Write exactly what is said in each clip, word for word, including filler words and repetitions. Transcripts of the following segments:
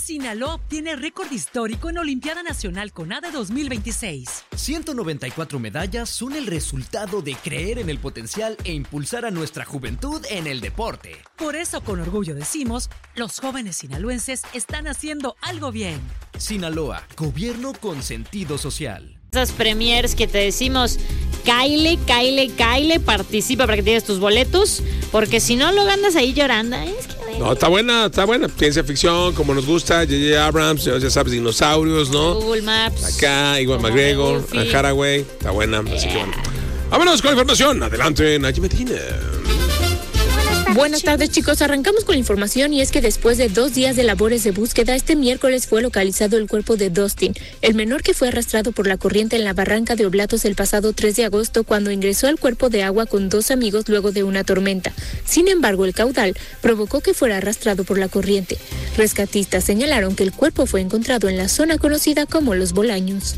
Sinaloa obtiene récord histórico en Olimpiada Nacional CONADE dos mil veintiséis. ciento noventa y cuatro medallas son el resultado de creer en el potencial e impulsar a nuestra juventud en el deporte. Por eso, con orgullo decimos, los jóvenes sinaloenses están haciendo algo bien. Sinaloa, gobierno con sentido social. Esas premiers que te decimos, cáile, cáile, cáile, participa para que tienes tus boletos, porque si no, luego andas ahí llorando. Es que... No, está buena, está buena. Ciencia ficción, como nos gusta. J J Abrams, ya sabes, dinosaurios, ¿no? Google Maps. Acá, Iwan McGregor, Anne Hathaway. Está buena, yeah. Así que bueno. Vámonos con la información. Adelante, Nayi Medina. Buenas tardes, chicos. Arrancamos con la información y es que después de dos días de labores de búsqueda, este miércoles fue localizado el cuerpo de Dustin, el menor que fue arrastrado por la corriente en la barranca de Oblatos el pasado tres de agosto cuando ingresó al cuerpo de agua con dos amigos luego de una tormenta. Sin embargo, el caudal provocó que fuera arrastrado por la corriente. Rescatistas señalaron que el cuerpo fue encontrado en la zona conocida como Los Bolaños.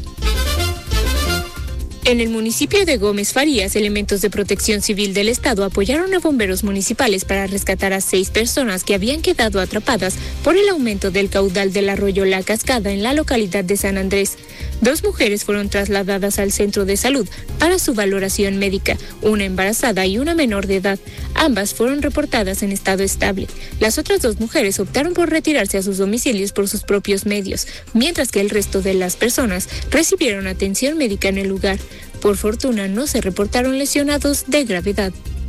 En el municipio de Gómez Farías, elementos de Protección Civil del Estado apoyaron a bomberos municipales para rescatar a seis personas que habían quedado atrapadas por el aumento del caudal del arroyo La Cascada en la localidad de San Andrés. Dos mujeres fueron trasladadas al centro de salud para su valoración médica, una embarazada y una menor de edad. Ambas fueron reportadas en estado estable. Las otras dos mujeres optaron por retirarse a sus domicilios por sus propios medios, mientras que el resto de las personas recibieron atención médica en el lugar. Por fortuna, no se reportaron lesionados de gravedad.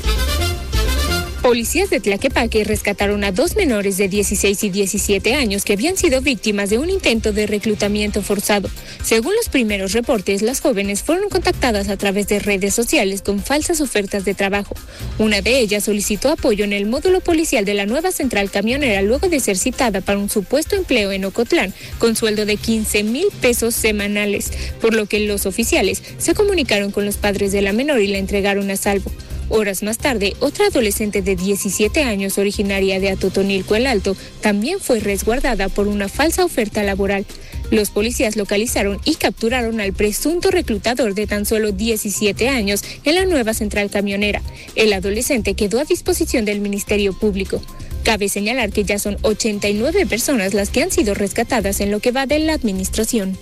Policías de Tlaquepaque rescataron a dos menores de dieciséis y diecisiete años que habían sido víctimas de un intento de reclutamiento forzado. Según los primeros reportes, las jóvenes fueron contactadas a través de redes sociales con falsas ofertas de trabajo. Una de ellas solicitó apoyo en el módulo policial de la nueva central camionera luego de ser citada para un supuesto empleo en Ocotlán con sueldo de quince mil pesos semanales, por lo que los oficiales se comunicaron con los padres de la menor y la entregaron a salvo. Horas más tarde, otra adolescente de diecisiete años, originaria de Atotonilco el Alto, también fue resguardada por una falsa oferta laboral. Los policías localizaron y capturaron al presunto reclutador de tan solo diecisiete años en la nueva central camionera. El adolescente quedó a disposición del Ministerio Público. Cabe señalar que ya son ochenta y nueve personas las que han sido rescatadas en lo que va de la administración.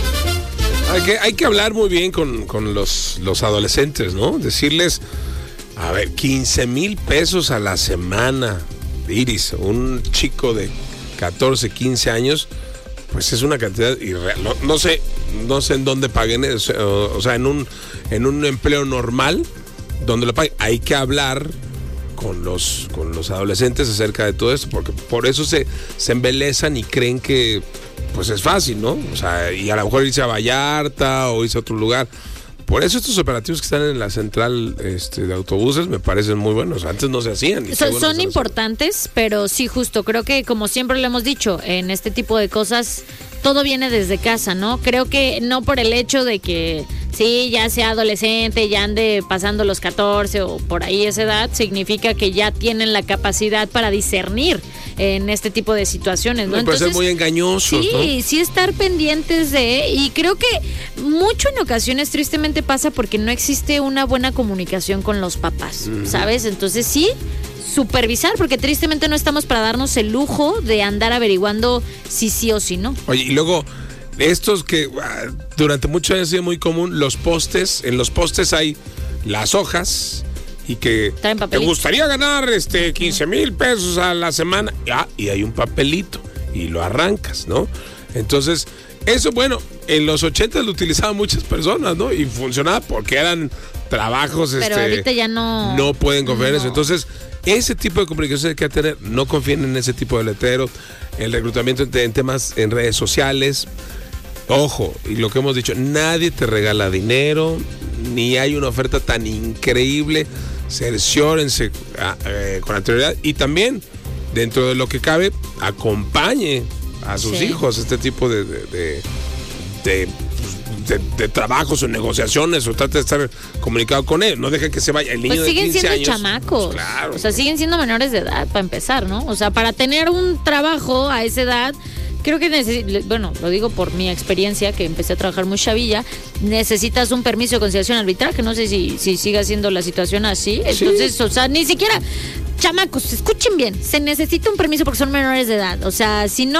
Hay que, hay que hablar muy bien con, con los, los adolescentes, ¿no? Decirles... A ver, quince mil pesos a la semana, Iris, un chico de catorce, quince años, pues es una cantidad irreal. No, no sé, no sé en dónde paguen eso, o, o sea, en un, en un empleo normal, donde lo paguen. Hay que hablar con los, con los adolescentes acerca de todo esto, porque por eso se, se embelezan y creen que pues es fácil, ¿no? O sea, y a lo mejor irse a Vallarta o irse a otro lugar. Por eso estos operativos que están en la central este, de autobuses me parecen muy buenos. Antes no se hacían. So, bueno son importantes, pero sí, justo, creo que como siempre lo hemos dicho, en este tipo de cosas todo viene desde casa, ¿no? Creo que no por el hecho de que sí, ya sea adolescente, ya ande pasando los catorce o por ahí esa edad, significa que ya tienen la capacidad para discernir en este tipo de situaciones, ¿no? Me parece muy engañosos, sí, ¿no? Sí, sí estar pendientes de, y creo que mucho en ocasiones tristemente pasa porque no existe una buena comunicación con los papás, uh-huh. ¿sabes? Entonces sí, supervisar, porque tristemente no estamos para darnos el lujo de andar averiguando si sí o si no. Oye, y luego estos que durante muchos años ha sido muy común, los postes, en los postes hay las hojas y que te gustaría ganar este quince mil pesos a la semana, ah, y hay un papelito y lo arrancas, ¿no? Entonces, eso, bueno, en los ochenta lo utilizaban muchas personas, ¿no? Y funcionaba porque eran trabajos, pero este, ahorita ya no, no pueden confiar en no. eso. Entonces, ese tipo de comunicación hay que tener, no confíen en ese tipo de letreros, el reclutamiento en, en temas en redes sociales. Ojo, y lo que hemos dicho, nadie te regala dinero, ni hay una oferta tan increíble. Cerciórense eh, con anterioridad y también, dentro de lo que cabe, acompañe a sus sí. hijos este tipo de, de, de, de, de, de trabajos o negociaciones, o trate de estar comunicado con él. No dejen que se vaya el niño pues siguen de quince siendo años, chamacos, pues claro, o sea, siguen siendo menores de edad para empezar, ¿no? O sea, para tener un trabajo a esa edad, creo que necesitas, bueno, lo digo por mi experiencia, que empecé a trabajar muy chavilla, necesitas un permiso de conciliación y arbitraje, no sé si, si siga siendo la situación así, entonces, sí. o sea, ni siquiera, chamacos, escuchen bien, se necesita un permiso porque son menores de edad, o sea, si no